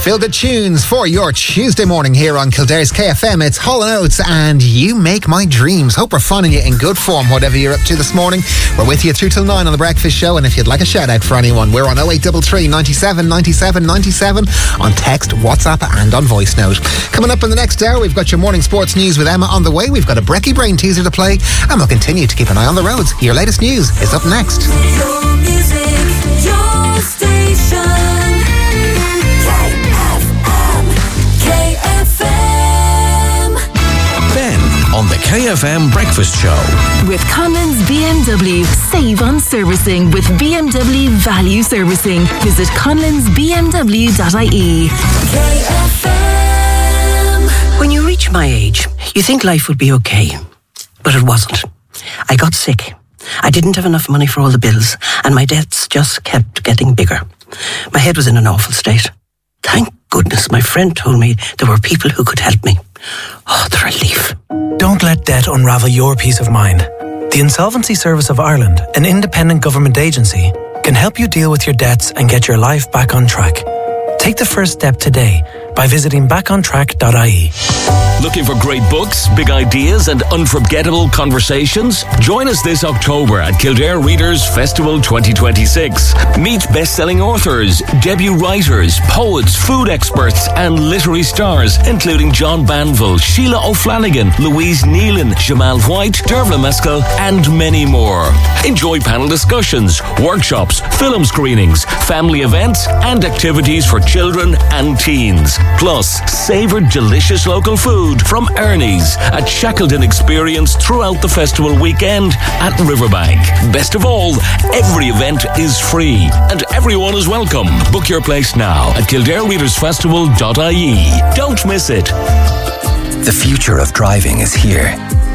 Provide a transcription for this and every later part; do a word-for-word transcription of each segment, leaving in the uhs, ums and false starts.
Feel Good Tunes for your Tuesday morning here on Kildare's K F M. It's Hall and Oates and You Make My Dreams. Hope we're finding you in good form, whatever you're up to this morning. We're with you through till nine on The Breakfast Show, and if you'd like a shout out for anyone, we're on oh eight three three, ninety-seven, ninety-seven, ninety-seven on text, WhatsApp and on voice note. Coming up in the next hour, we've got your morning sports news with Emma on the way. We've got a Brecky Brain teaser to play, and we'll continue to keep an eye on the roads. Your latest news is up next. Your music, your station. On the K F M Breakfast Show. With Conlon's B M W. Save on servicing with B M W Value Servicing. Visit conlons b m w dot i e. K F M. When you reach my age, you think life would be okay. But it wasn't. I got sick. I didn't have enough money for all the bills, and my debts just kept getting bigger. My head was in an awful state. Thank goodness my friend told me there were people who could help me. Oh, the relief. Don't let debt unravel your peace of mind. The Insolvency Service of Ireland, an independent government agency, can help you deal with your debts and get your life back on track. Take the first step today by visiting back on track dot i e. Looking for great books, big ideas and unforgettable conversations? Join us this October at Kildare Readers Festival twenty twenty-six. Meet best-selling authors, debut writers, poets, food experts and literary stars, including John Banville, Sheila O'Flanagan, Louise Nealon, Jamal White, Dervla Mescal and many more. Enjoy panel discussions, workshops, film screenings, family events and activities for children and teens. Plus, savour delicious local food from Ernie's, a Shackleton experience throughout the festival weekend at Riverbank. Best of all, every event is free and everyone is welcome. Book your place now at kildare readers festival dot i e. Don't miss it. The future of driving is here.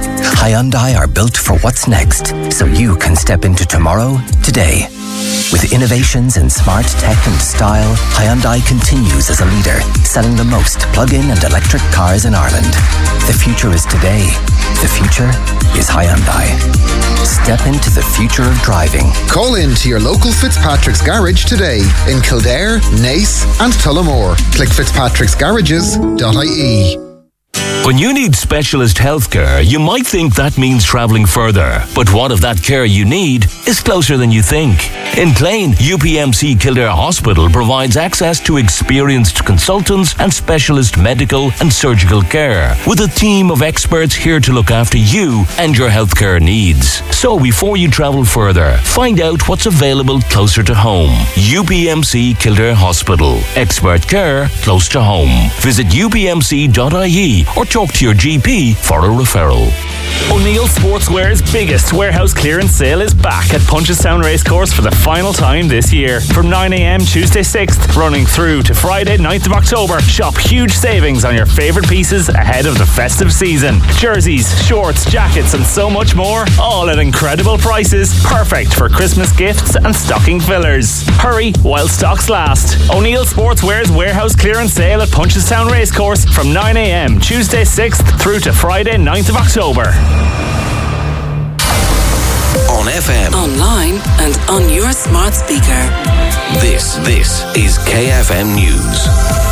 Hyundai are built for what's next, so you can step into tomorrow today. With innovations in smart tech and style, Hyundai continues as a leader, selling the most plug-in and electric cars in Ireland. The future is today. The future is Hyundai. Step into the future of driving. Call in to your local Fitzpatrick's Garage today in Kildare, Nace and Tullamore. Click fitzpatricks garages dot i e. When you need specialist healthcare, you might think that means travelling further. But what if that care you need is closer than you think? In Clane, U P M C Kildare Hospital provides access to experienced consultants and specialist medical and surgical care, with a team of experts here to look after you and your healthcare needs. So before you travel further, find out what's available closer to home. U P M C Kildare Hospital. Expert care close to home. Visit u p m c dot i e or talk to your G P for a referral. O'Neill Sportswear's biggest warehouse clearance sale is back at Punchestown Racecourse for the final time this year. From nine a m Tuesday sixth, running through to Friday ninth of October, shop huge savings on your favourite pieces ahead of the festive season. Jerseys, shorts, jackets and so much more, all at incredible prices, perfect for Christmas gifts and stocking fillers. Hurry while stocks last. O'Neill Sportswear's warehouse clearance sale at Punchestown Racecourse from nine a m Tuesday sixth through to Friday ninth of October. On F M, Online and on your smart speaker. this, this is K F M News.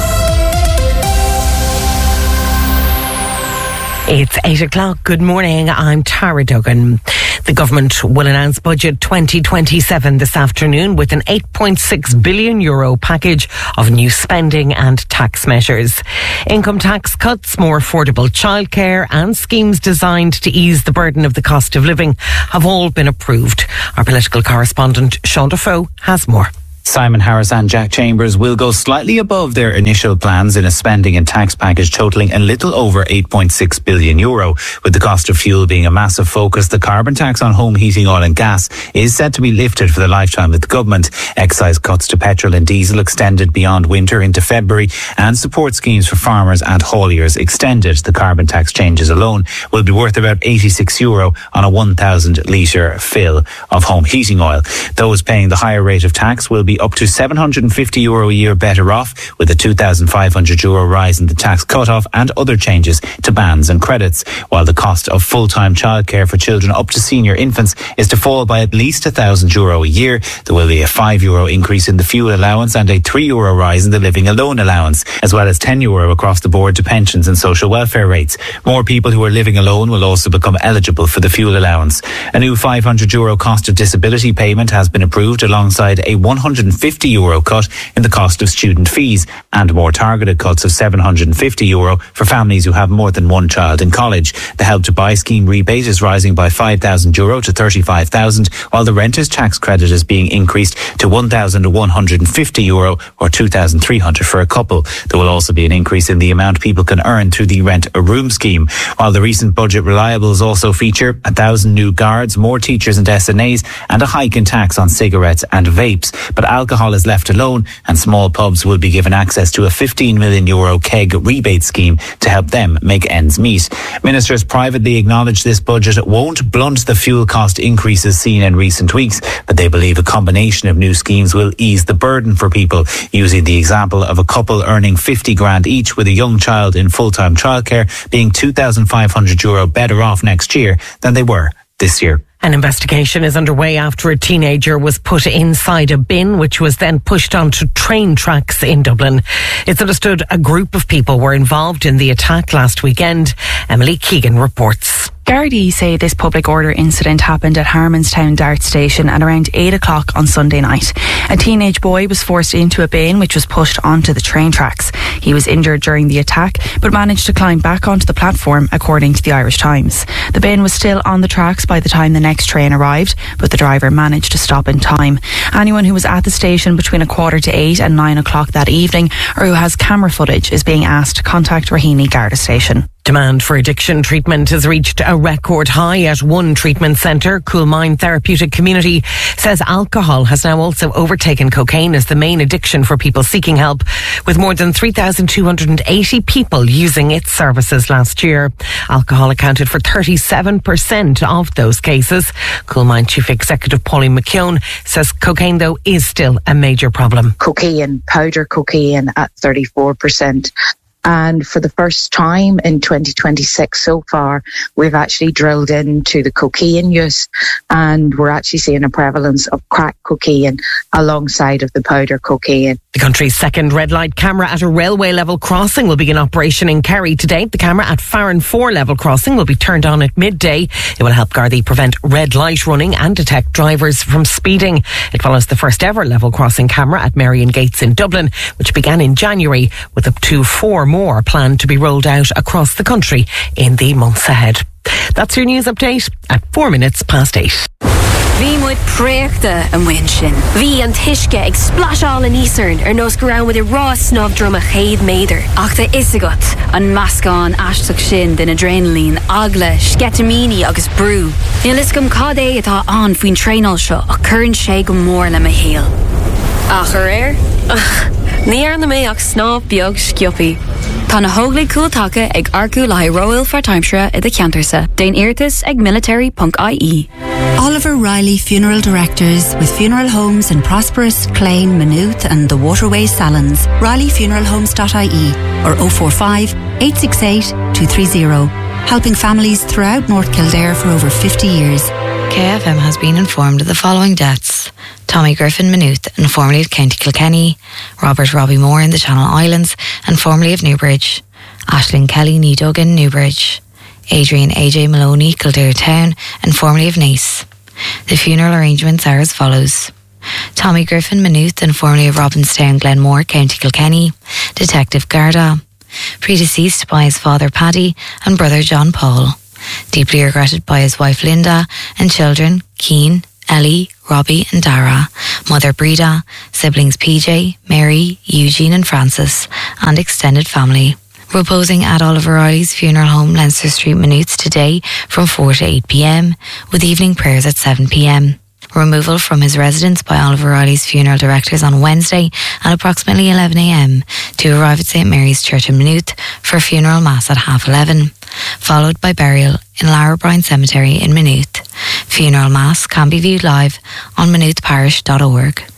It's eight o'clock. Good morning. I'm Tara Duggan. The government will announce Budget twenty twenty-seven this afternoon with an eight point six billion euro package of new spending and tax measures. Income tax cuts, more affordable childcare and schemes designed to ease the burden of the cost of living have all been approved. Our political correspondent Sean Defoe has more. Simon Harris and Jack Chambers will go slightly above their initial plans in a spending and tax package totalling a little over eight point six billion euro. With the cost of fuel being a massive focus, the carbon tax on home heating oil and gas is set to be lifted for the lifetime of the government. Excise cuts to petrol and diesel extended beyond winter into February, and support schemes for farmers and hauliers extended. The carbon tax changes alone will be worth about eighty-six euro on a one thousand litre fill of home heating oil. Those paying the higher rate of tax will be be up to seven hundred fifty euro a year better off, with a two thousand five hundred euro rise in the tax cut-off and other changes to bans and credits, while the cost of full-time childcare for children up to senior infants is to fall by at least one thousand euro a year. There will be a five euro increase in the fuel allowance and a three euro rise in the living alone allowance, as well as ten euro across the board to pensions and social welfare rates. More people who are living alone will also become eligible for the fuel allowance. A new five hundred euro cost of disability payment has been approved, alongside a one hundred fifty euro cut in the cost of student fees and more targeted cuts of seven hundred fifty euro for families who have more than one child in college. The Help to Buy scheme rebate is rising by five thousand euro to thirty-five thousand, while the renter's tax credit is being increased to one thousand one hundred fifty euro or two thousand three hundred for a couple. There will also be an increase in the amount people can earn through the Rent a Room scheme. While the recent budget reliables also feature a thousand new guards, more teachers and S N As, and a hike in tax on cigarettes and vapes. But alcohol is left alone, and small pubs will be given access to a fifteen million euro keg rebate scheme to help them make ends meet. Ministers privately acknowledge this budget won't blunt the fuel cost increases seen in recent weeks, but they believe a combination of new schemes will ease the burden for people, using the example of a couple earning fifty grand each with a young child in full-time childcare being two thousand five hundred euro better off next year than they were this year. An investigation is underway after a teenager was put inside a bin, which was then pushed onto train tracks in Dublin. It's understood a group of people were involved in the attack last weekend. Emily Keegan reports. Gardaí say this public order incident happened at Harmonstown Dart Station at around eight o'clock on Sunday night. A teenage boy was forced into a bin which was pushed onto the train tracks. He was injured during the attack but managed to climb back onto the platform, according to the Irish Times. The bin was still on the tracks by the time the next train arrived, but the driver managed to stop in time. Anyone who was at the station between a quarter to eight and nine o'clock that evening, or who has camera footage, is being asked to contact Raheny Garda Station. Demand for addiction treatment has reached a record high at one treatment centre. Coolmine Therapeutic Community says alcohol has now also overtaken cocaine as the main addiction for people seeking help, with more than three thousand two hundred eighty people using its services last year. Alcohol accounted for thirty-seven percent of those cases. Coolmine Chief Executive Pauline McKeown says cocaine, though, is still a major problem. Cocaine, powder cocaine at thirty-four percent. And for the first time in twenty twenty-six so far, we've actually drilled into the cocaine use, and we're actually seeing a prevalence of crack cocaine alongside of the powder cocaine. The country's second red light camera at a railway level crossing will begin operation in Kerry today. The camera at Farran four level crossing will be turned on at midday. It will help Gardaí prevent red light running and detect drivers from speeding. It follows the first ever level crossing camera at Marion Gates in Dublin, which began in January, with up to four more more planned to be rolled out across the country in the months ahead. That's your news update at four minutes past eight. Bhí muid préachta an bhain sin. Bhí an tuisce ag splasháil in Eastern ar nós go raibh muid I rá snob drum a chéad méadar. Ach tá is agat an meascán aisteach sin den adrenaline, agla, sketamini agus brú. Ní liscom cad é atá an faoin tréinál seo a churann sé go mór le a héal. Ach ar air? Ní ar na mé ach snob beag scioppi. Tá na hóglaigh cúiltacha ag arcú le Royal for Timeshare i de Ceantarsa. Déan iartas ag military dot I E. Oliver Riley Funeral Directors, with funeral homes in Prosperous, Clane, Maynooth and the Waterways Salons. riley funeral homes dot I E or oh four five, eight six eight, two three zero. Helping families throughout North Kildare for over fifty years. K F M has been informed of the following deaths: Tommy Griffin Maynooth, and formerly of County Kilkenny; Robert Robbie Moore in the Channel Islands, and formerly of Newbridge; Aisling Kelly Nee Duggan, Newbridge; Adrian A J Maloney, Kildare Town, and formerly of Naas. The funeral arrangements are as follows: Tommy Griffin Maynooth, and formerly of Robinstown, Glenmore, County Kilkenny; Detective Garda. Predeceased by his father Paddy and brother John Paul. Deeply regretted by his wife Linda and children Keane, Ellie, Robbie and Dara, mother Breda, siblings P J, Mary, Eugene and Francis, and extended family. Reposing at Oliver Riley's funeral home, Leinster Street, Maynooth, today from four to eight p.m, with evening prayers at seven p.m. Removal from his residence by Oliver Riley's funeral directors on Wednesday at approximately eleven a.m. to arrive at Saint Mary's Church in Maynooth for a funeral mass at half eleven, followed by burial in Larrabrine Cemetery in Maynooth. Funeral mass can be viewed live on maynooth parish dot org.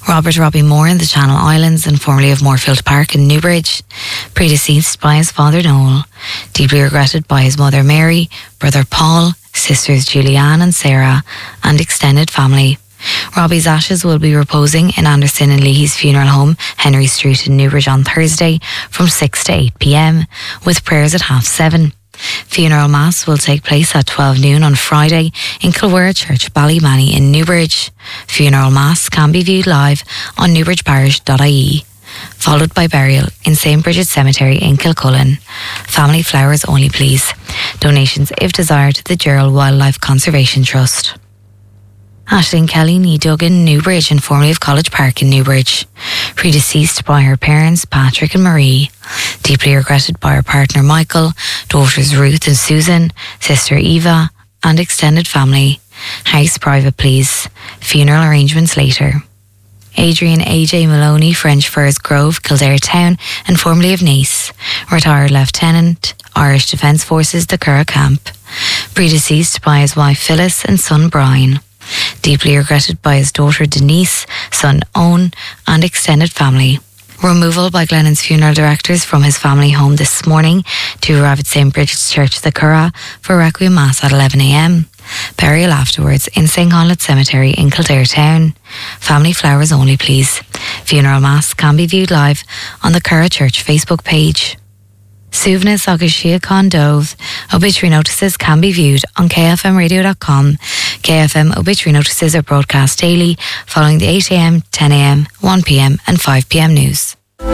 Robert Robbie Moore in the Channel Islands and formerly of Moorfield Park in Newbridge, predeceased by his father Noel, deeply regretted by his mother Mary, brother Paul, sisters Julianne and Sarah, and extended family. Robbie's ashes will be reposing in Anderson and Leahy's funeral home, Henry Street in Newbridge on Thursday from six to eight p.m, with prayers at half seven. Funeral Mass will take place at twelve noon on Friday in Kilwara Church, Ballymanny in Newbridge. Funeral Mass can be viewed live on newbridge parish dot I E, followed by burial in Saint Bridget's Cemetery in Kilcullen. Family flowers only, please. Donations, if desired, to the Gerald Wildlife Conservation Trust. Aisling Kelly, ní Duggan, Newbridge, and formerly of College Park in Newbridge. Predeceased by her parents, Patrick and Marie. Deeply regretted by her partner, Michael, daughters Ruth and Susan, sister Eva, and extended family. House private, please. Funeral arrangements later. Adrian A J Maloney, French Firs Grove, Kildare Town, and formerly of Nice. Retired Lieutenant, Irish Defence Forces, the Curragh Camp. Predeceased by his wife Phyllis and son Brian. Deeply regretted by his daughter Denise, son Owen, and extended family. Removal by Glennon's funeral directors from his family home this morning to arrive at Saint Bridget's Church, the Curragh, for Requiem Mass at eleven a.m. Burial afterwards in Saint Conleth Cemetery in Kildare Town. Family flowers only, please. Funeral Mass can be viewed live on the Curragh Church Facebook page. Suvnas agus Siacán Dove. Obituary notices can be viewed on k f m radio dot com. K F M obituary notices are broadcast daily following the eight a.m, ten a.m, one p.m and five p.m news.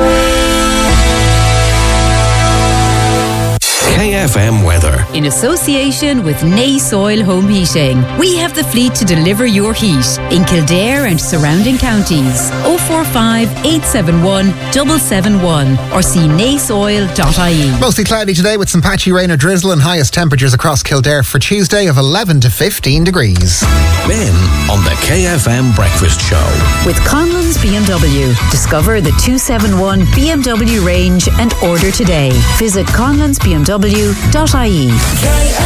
K F M weather. In association with Nace Oil Home Heating, we have the fleet to deliver your heat in Kildare and surrounding counties. oh four five, eight seven one, seven seven one or see nace oil dot I E. Mostly cloudy today with some patchy rain or drizzle and highest temperatures across Kildare for Tuesday of eleven to fifteen degrees. Ben on the K F M Breakfast Show. With Conlon's B M W. Discover the two seventy-one B M W range and order today. Visit conlons b m w dot I E.